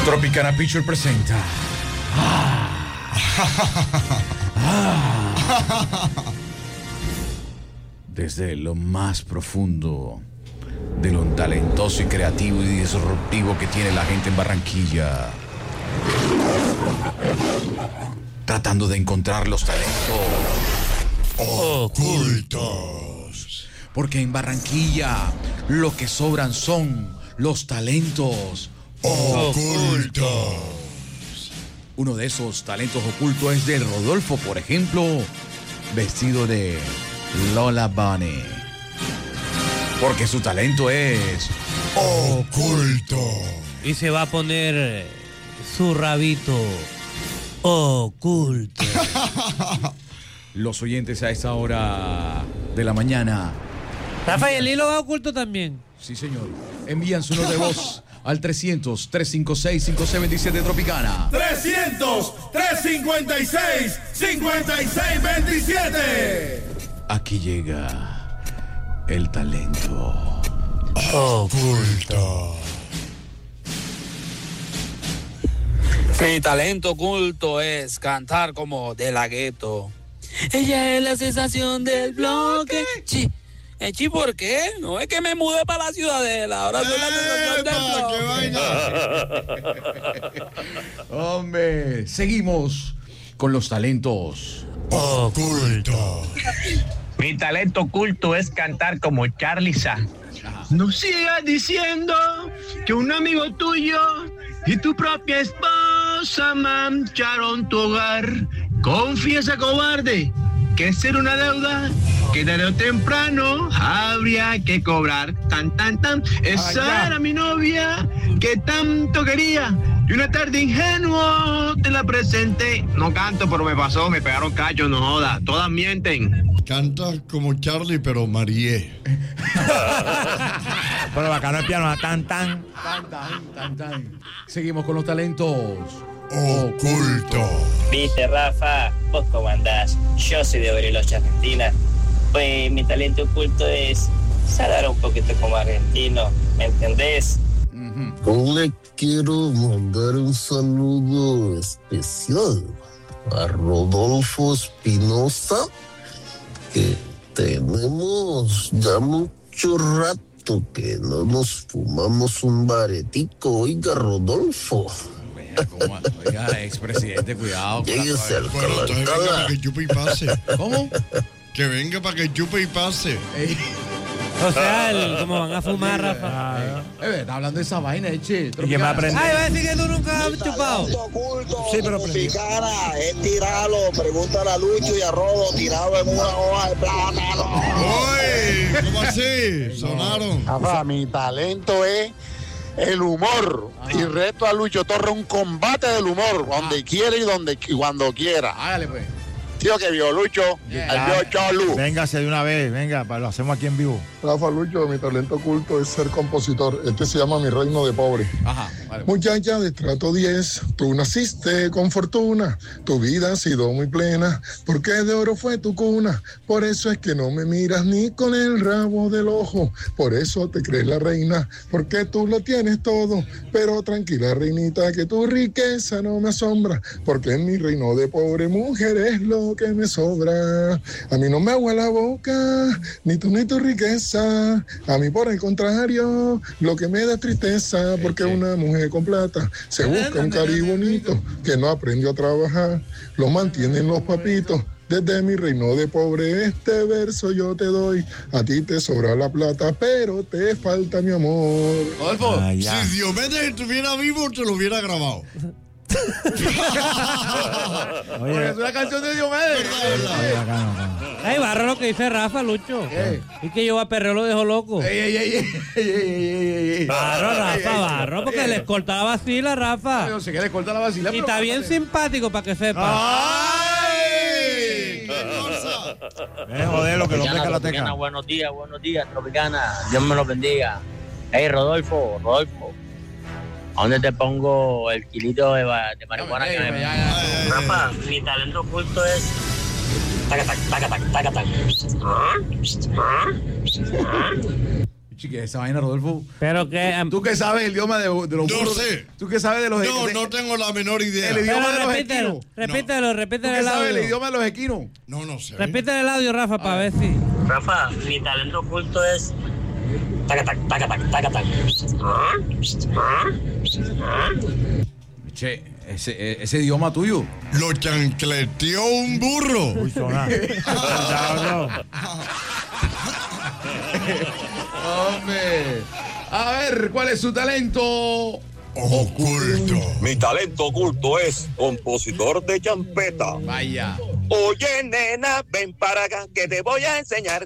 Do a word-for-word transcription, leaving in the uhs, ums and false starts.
Tropicana Picture presenta. Ah. Ah. Desde lo más profundo de lo talentoso y creativo y disruptivo que tiene la gente en Barranquilla, tratando de encontrar los talentos ocultos. Porque en Barranquilla lo que sobran son los talentos ocultos. Uno de esos talentos ocultos es de Rodolfo, por ejemplo, vestido de Lola Bunny. Porque su talento es oculto. Y se va a poner su rabito oculto. Los oyentes a esta hora de la mañana. Rafael, ¿y lo va oculto también? Sí, señor. Envían su nota de voz al trescientos, trescientos cincuenta y seis, cincuenta y seis veintisiete Tropicana. trescientos, trescientos cincuenta y seis, cincuenta y seis veintisiete. Aquí llega el talento oculto. Mi talento oculto es cantar como De La Ghetto. Ella es la sensación del bloque. Chi. Eh, chi, ¿por qué? No es que me mudé para la Ciudadela. Ahora soy la sensación del bloque. Hombre, seguimos con los talentos ocultos. Mi talento oculto es cantar como Charly Sa. No sigas diciendo que un amigo tuyo y tu propia esposa mancharon tu hogar. Confiesa, cobarde, que ser una deuda que tarde o temprano habría que cobrar. Tan, tan, tan. Esa Ay, era mi novia que tanto quería. Y una tarde ingenuo te la presenté. No canto, pero me pasó, me pegaron cacho, no joda. Todas mienten. Canta como Charlie, pero Marie. Pero bacano el piano, tan, tan. Tan, tan, tan, tan. Seguimos con los talentos ocultos. Viste, Rafa, vos cómo andás. Yo soy de Bariloche, Argentina. Pues mi talento oculto es saludar un poquito como argentino, ¿me entendés? Uh-huh. Le quiero mandar un saludo especial a Rodolfo Espinosa, que tenemos ya mucho rato que no nos fumamos un baretico. Oiga, Rodolfo. ¿Cómo? Oiga, expresidente, cuidado. Lléguese al Bueno, entonces venga para que chupe y pase. ¿Cómo? Que venga para que chupe y pase. Ey. O sea, el, como van a fumar, Rafa. Eh, eh, está hablando de esa vaina, eche. ¿Y quién va a aprender? Ay, va a decir que tú nunca has chupado. Sí, pero Tropicana es tirarlo. Pregúntale a Lucho y a Rodo, tirado en una hoja de plátano. ¡Uy! ¿Cómo así? Sonaron. Rafa, mi talento es el humor. Ajá. Y reto a Lucho Torres un combate del humor, donde quiera y donde y cuando quiera. Hágale, pues. Tío, que vio Lucho, Yeah. el vio Cholu. Véngase de una vez, venga, lo hacemos aquí en vivo. Rafa Lucho, mi talento oculto es ser compositor. Este se llama Mi Reino de Pobre. Ajá, vale. Muchacha de estrato diez, tú naciste con fortuna, tu vida ha sido muy plena, porque de oro fue tu cuna. Por eso es que no me miras ni con el rabo del ojo, por eso te crees la reina, porque tú lo tienes todo. Pero tranquila, reinita, que tu riqueza no me asombra, porque en mi reino de pobre mujer es lo que me sobra. A mí no me agua la boca, ni tú ni tu riqueza. A mí por el contrario, lo que me da tristeza, porque una mujer con plata se busca un cari bonito que no aprendió a trabajar, lo mantienen los papitos. Desde mi reino de pobre este verso yo te doy, a ti te sobra la plata, pero te falta mi amor. Rodolfo. Ah, Si Diomedes estuviera vivo, te lo hubiera grabado. Oye, es una canción de Diomedes. Ay, barro lo que dice Rafa, Lucho. ¿Qué? Y que yo a Perreo lo dejo loco. Ey, ey, ey, ey, ey, ey, ey. Barro, Rafa, barro, porque le corta la vacila, Rafa. No sé qué le corta la vacila. Y está bien simpático para que sepa. ¡Ay! ¡Qué cosa! Eh, joder, lo que lo Tropicana, peca la Tropicana, teca. buenos días, buenos días, Tropicana. Dios me los bendiga. Hey, Rodolfo, Rodolfo. ¿A dónde te pongo el kilito de, de marihuana que me... Rafa, mi talento oculto es... Taca, tac, taca, tac, taca, tac. Chique, esa vaina, Rodolfo. Pero que. ¿Tú, tú que sabes el idioma de, de los No burros? sé. ¿Tú que sabes de los No, de- no tengo la menor idea. El idioma de Pero los repítelo, equinos. repítelo, ¿Tú repítelo que el sabes el audio. idioma de los equinos? No, no sé. Repítelo el audio, Rafa, para ver si. Rafa, mi talento oculto es. Tacatac, tacatac, tacatac. Che, ese, ese idioma tuyo. Lo chancleteó un burro. Uy, sonar. Hombre. A ver, ¿cuál es su talento? Oculto. Mi talento oculto es compositor de champeta. Vaya. Oye, nena, ven para acá que te voy a enseñar